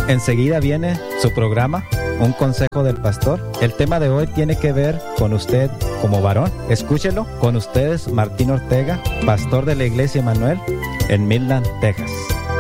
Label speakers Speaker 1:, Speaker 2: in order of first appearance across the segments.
Speaker 1: Enseguida viene su programa, Un Consejo del Pastor. El tema de hoy tiene que ver con usted como varón. Escúchelo. Con ustedes, Martín Ortega, pastor de la Iglesia Emmanuel en Midland, Texas.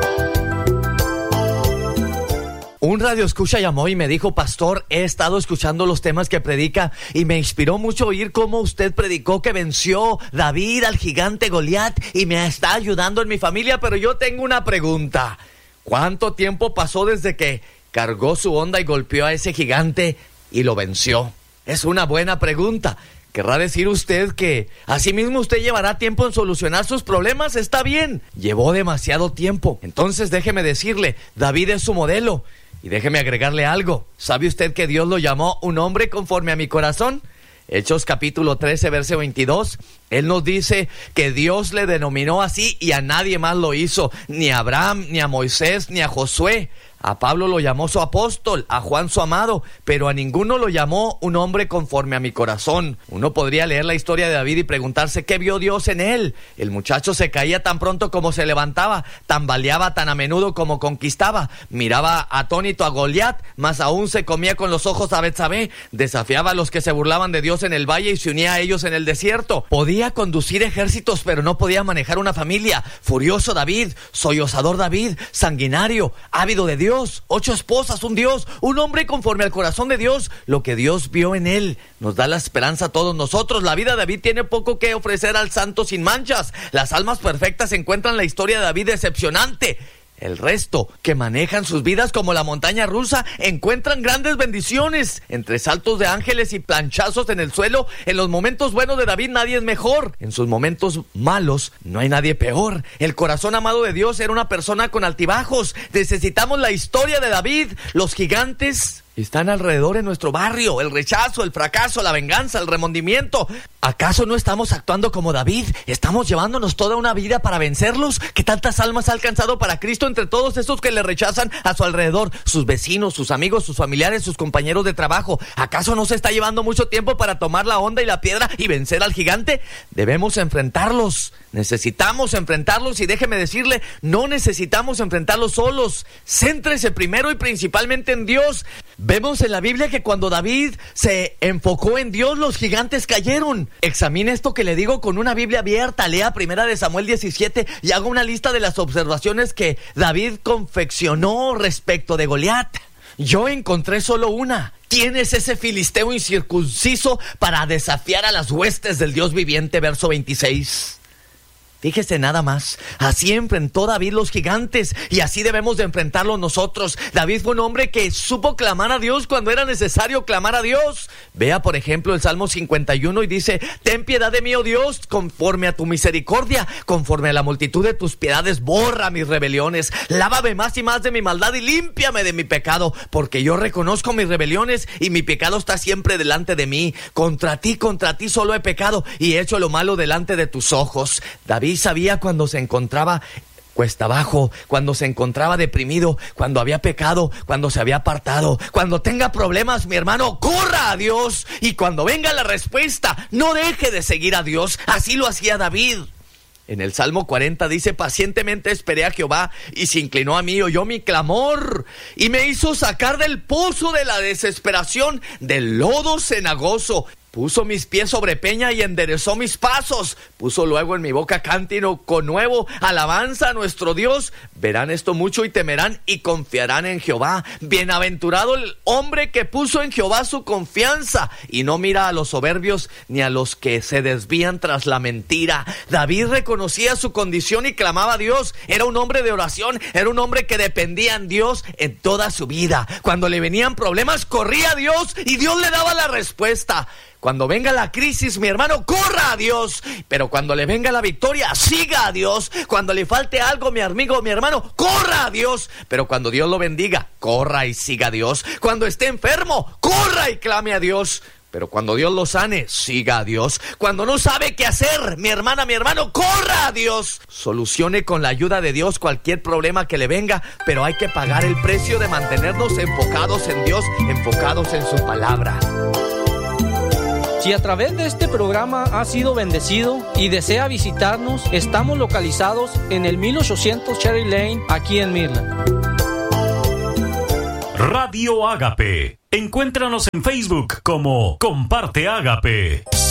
Speaker 2: Un radioescucha llamó y me dijo: pastor, he estado escuchando los temas que predica y me inspiró mucho oír cómo usted predicó que venció David al gigante Goliat y me está ayudando en mi familia, pero yo tengo una pregunta. ¿Cuánto tiempo pasó desde que cargó su honda y golpeó a ese gigante y lo venció? Es una buena pregunta. ¿Querrá decir usted que asimismo usted llevará tiempo en solucionar sus problemas? Está bien, llevó demasiado tiempo. Entonces déjeme decirle, David es su modelo. Y déjeme agregarle algo. ¿Sabe usted que Dios lo llamó un hombre conforme a mi corazón? Hechos capítulo 13, verso 22. Él nos dice que Dios le denominó así y a nadie más lo hizo. Ni a Abraham, ni a Moisés, ni a Josué. A Pablo lo llamó su apóstol, a Juan su amado, pero a ninguno lo llamó un hombre conforme a mi corazón. Uno podría leer la historia de David y preguntarse qué vio Dios en él. El muchacho se caía tan pronto como se levantaba, tambaleaba tan a menudo como conquistaba, miraba atónito a Goliat, más aún se comía con los ojos a Betsabé, desafiaba a los que se burlaban de Dios en el valle y se unía a ellos en el desierto. Podía conducir ejércitos, pero no podía manejar una familia. Furioso David, sollozador David, sanguinario, ávido de Dios. 8 esposas, un Dios, un hombre conforme al corazón de Dios. Lo que Dios vio en él nos da la esperanza a todos nosotros. La vida de David tiene poco que ofrecer al santo sin manchas. Las almas perfectas encuentran la historia de David decepcionante. El resto, que manejan sus vidas como la montaña rusa, encuentran grandes bendiciones. Entre saltos de ángeles y planchazos en el suelo, en los momentos buenos de David nadie es mejor. En sus momentos malos no hay nadie peor. El corazón amado de Dios era una persona con altibajos. Necesitamos la historia de David. Los gigantes están alrededor en nuestro barrio: el rechazo, el fracaso, la venganza, el remordimiento. ¿Acaso no estamos actuando como David? ¿Estamos llevándonos toda una vida para vencerlos? ¿Qué tantas almas ha alcanzado para Cristo entre todos esos que le rechazan a su alrededor? Sus vecinos, sus amigos, sus familiares, sus compañeros de trabajo. ¿Acaso no se está llevando mucho tiempo para tomar la honda y la piedra y vencer al gigante? Debemos enfrentarlos. Necesitamos enfrentarlos y déjeme decirle, no necesitamos enfrentarlos solos. Céntrese primero y principalmente en Dios. Vemos en la Biblia que cuando David se enfocó en Dios, los gigantes cayeron. Examine esto que le digo con una Biblia abierta. Lea 1 Samuel 17 y haga una lista de las observaciones que David confeccionó respecto de Goliat. Yo encontré solo una. ¿Quién es ese filisteo incircunciso para desafiar a las huestes del Dios viviente? Verso 26. Fíjese nada más, así enfrentó David los gigantes y así debemos de enfrentarlos nosotros. David fue un hombre que supo clamar a Dios cuando era necesario clamar a Dios. Vea por ejemplo el Salmo 51 y dice: ten piedad de mí, oh Dios, conforme a tu misericordia, conforme a la multitud de tus piedades, borra mis rebeliones, lávame más y más de mi maldad y límpiame de mi pecado, porque yo reconozco mis rebeliones y mi pecado está siempre delante de mí. Contra ti solo he pecado y he hecho lo malo delante de tus ojos. David sabía cuando se encontraba cuesta abajo, cuando se encontraba deprimido, cuando había pecado, cuando se había apartado. Cuando tenga problemas, mi hermano, corra a Dios, y cuando venga la respuesta, no deje de seguir a Dios. Así lo hacía David. En el Salmo 40 dice: pacientemente esperé a Jehová y se inclinó a mí, oyó mi clamor y me hizo sacar del pozo de la desesperación, del lodo cenagoso. Puso mis pies sobre peña y enderezó mis pasos. Puso luego en mi boca cántico nuevo, alabanza a nuestro Dios. Verán esto mucho y temerán y confiarán en Jehová. Bienaventurado el hombre que puso en Jehová su confianza y no mira a los soberbios ni a los que se desvían tras la mentira. David reconocía su condición y clamaba a Dios. Era un hombre de oración, era un hombre que dependía en Dios en toda su vida. Cuando le venían problemas, corría a Dios y Dios le daba la respuesta. Cuando venga la crisis, mi hermano, corra a Dios. Pero cuando le venga la victoria, siga a Dios. Cuando le falte algo, mi amigo, mi hermano, corra a Dios. Pero cuando Dios lo bendiga, corra y siga a Dios. Cuando esté enfermo, corra y clame a Dios. Pero cuando Dios lo sane, siga a Dios. Cuando no sabe qué hacer, mi hermana, mi hermano, corra a Dios. Solucione con la ayuda de Dios cualquier problema que le venga, pero hay que pagar el precio de mantenernos enfocados en Dios, enfocados en su palabra.
Speaker 3: Si a través de este programa ha sido bendecido y desea visitarnos, estamos localizados en el 1800 Cherry Lane, aquí en Midland.
Speaker 4: Radio Ágape. Encuéntranos en Facebook como Comparte Ágape.